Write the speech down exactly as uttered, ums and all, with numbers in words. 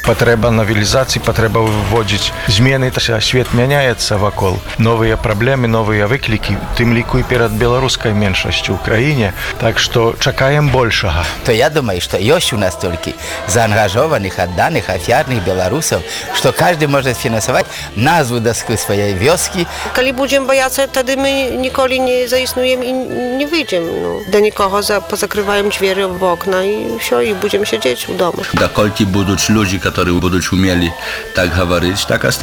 Патрэба навелізацыі, патрэба выводзіць змены. Свет мяняецца вакол. Новыя праблемы, новыя выклікі, тым ліку і перад беларускай меншасцю ў краіне. Так што чакаем большага. То я думаю, што ёсць у нас толькі заангажованых, адданых, афіярных беларусаў, што каждый можа фінансаваць назву даску сваёй вёскі. Калі будзем баяцца, тады мы ніколі не заіснуем і не выйдзем. Ну, да нікога за, позакрываем дзверы в окна і ўсё, і будзем сядзець у доме. Даколькі будуць людзі, которые будуць умелі так гаварыць, так остаецца.